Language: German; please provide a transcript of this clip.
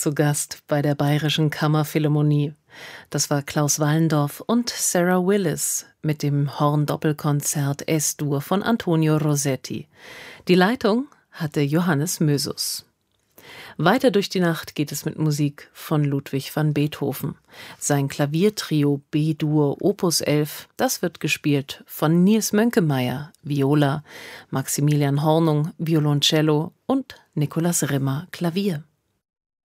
zu Gast bei der Bayerischen Kammerphilharmonie. Das war Klaus Wallendorf und Sarah Willis mit dem Horn-Doppelkonzert S-Dur von Antonio Rossetti. Die Leitung hatte Johannes Mösus. Weiter durch die Nacht geht es mit Musik von Ludwig van Beethoven. Sein Klaviertrio B-Dur Opus 11, das wird gespielt von Nils Mönkemeyer, Viola, Maximilian Hornung, Violoncello und Nikolaus Rimmer, Klavier.